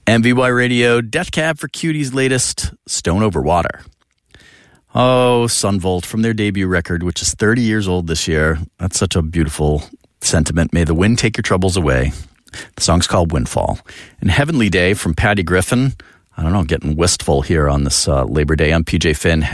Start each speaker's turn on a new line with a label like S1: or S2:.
S1: MVY Radio, Death Cab for Cutie's latest, Stone Over Water. Oh, Sunvolt from their debut record, which is 30 years old this year. That's such a beautiful sentiment. May the wind take your troubles away. The song's called Windfall. And Heavenly Day from Patty Griffin. I don't know, getting wistful here on this Labor Day. I'm PJ Finn.